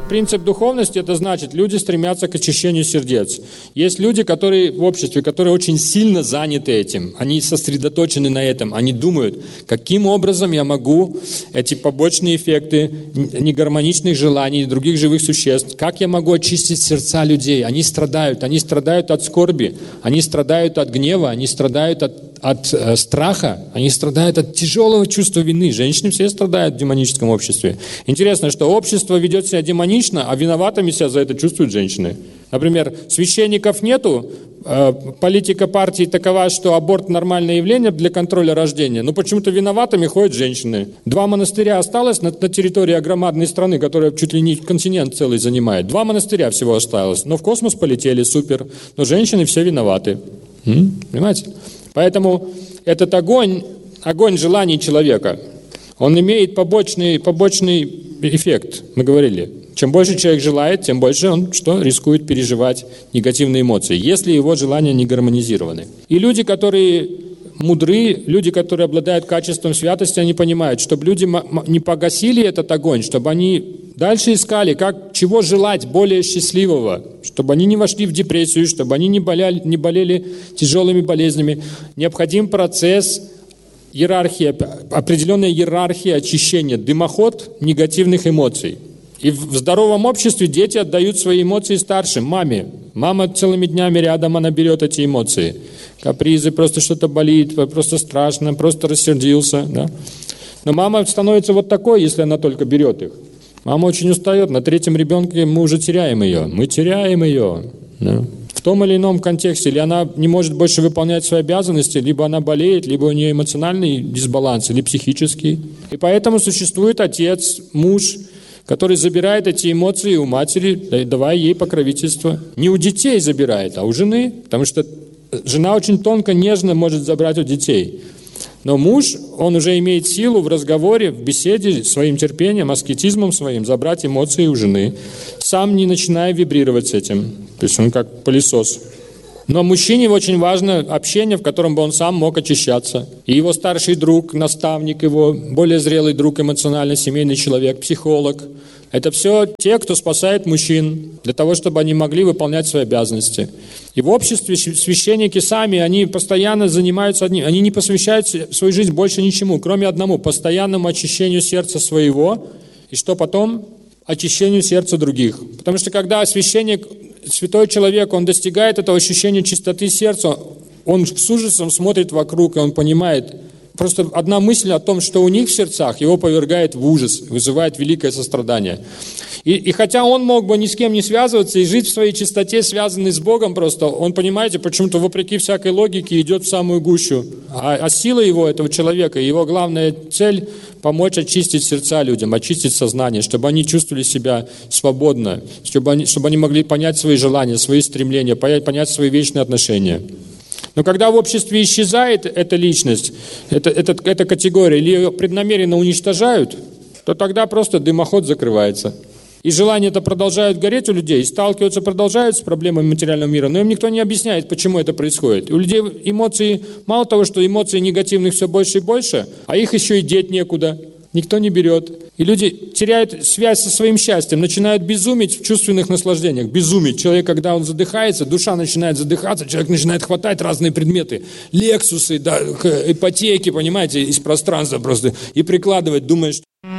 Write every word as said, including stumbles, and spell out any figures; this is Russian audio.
принцип духовности, это значит, люди стремятся к очищению сердец. Есть люди, которые в обществе, которые очень сильно заняты этим, они сосредоточены на этом, они думают, каким образом я могу эти побочные эффекты негармоничных желаний, других живых существ, как я могу очистить сердца людей. Они страдают, они страдают от скорби, они страдают от гнева, они страдают от, от э, страха, они страдают от тяжелого чувства вины. Женщины все страдают в демоническом обществе. Интересно, что общество ведет себя демонично, а виноватыми себя за это чувствуют женщины. Например, священников нету, э, политика партии такова, что аборт нормальное явление для контроля рождения, но почему-то виноватыми ходят женщины. Два монастыря осталось на, на территории огромадной страны, которая чуть ли не континент целый занимает. Два монастыря всего осталось, но в космос полетели, супер. Но женщины все виноваты. М? Понимаете? Поэтому этот огонь, огонь желаний человека, он имеет побочный, побочный эффект, мы говорили. Чем больше человек желает, тем больше он что, рискует переживать негативные эмоции, если его желания не гармонизированы. И люди, которые мудры, люди, которые обладают качеством святости, они понимают, чтобы люди не погасили этот огонь, чтобы они дальше искали, как, чего желать более счастливого, чтобы они не вошли в депрессию, чтобы они не болели, не болели тяжелыми болезнями. Необходим процесс иерархии, определенная иерархия очищения, дымоход негативных эмоций. И в здоровом обществе дети отдают свои эмоции старшим, маме. Мама целыми днями рядом, она берет эти эмоции. Капризы, просто что-то болит, просто страшно, просто рассердился. Да? Но мама становится вот такой, если она только берет их. Мама очень устает, на третьем ребенке мы уже теряем ее. Мы теряем ее. Да? В том или ином контексте, или она не может больше выполнять свои обязанности, либо она болеет, либо у нее эмоциональный дисбаланс, или психический. И поэтому существует отец, муж, который забирает эти эмоции у матери, давая ей покровительство. Не у детей забирает, а у жены, потому что жена очень тонко, нежно может забрать у детей. Но муж, он уже имеет силу в разговоре, в беседе, своим терпением, аскетизмом своим забрать эмоции у жены, сам не начиная вибрировать с этим. То есть он как пылесос. Но мужчине очень важно общение, в котором бы он сам мог очищаться. И его старший друг, наставник его, более зрелый друг, эмоционально семейный человек, психолог. Это все те, кто спасает мужчин, для того, чтобы они могли выполнять свои обязанности. И в обществе священники сами, они постоянно занимаются одним. Они не посвящают свою жизнь больше ничему, кроме одному, постоянному очищению сердца своего. И что потом? Очищению сердца других. Потому что когда священник, святой человек, он достигает этого ощущения чистоты сердца, он с ужасом смотрит вокруг, и он понимает, просто одна мысль о том, что у них в сердцах, его повергает в ужас, вызывает великое сострадание. И, и хотя он мог бы ни с кем не связываться и жить в своей чистоте, связанный с Богом просто, он, понимаете, почему-то вопреки всякой логике идет в самую гущу. А, а сила его, этого человека, его главная цель – помочь очистить сердца людям, очистить сознание, чтобы они чувствовали себя свободно, чтобы они, чтобы они могли понять свои желания, свои стремления, понять, понять свои вечные отношения. Но когда в обществе исчезает эта личность, эта, эта, эта категория, или ее преднамеренно уничтожают, то тогда просто дымоход закрывается. И желания-то продолжают гореть у людей, сталкиваться продолжают с проблемами материального мира, но им никто не объясняет, почему это происходит. И у людей эмоции, мало того, что эмоций негативных все больше и больше, а их еще и деть некуда. Никто не берет. И люди теряют связь со своим счастьем, начинают безумить в чувственных наслаждениях. Безумить. Человек, когда он задыхается, душа начинает задыхаться, человек начинает хватать разные предметы. Лексусы, да, ипотеки, понимаете, из пространства просто. И прикладывать, думая, что...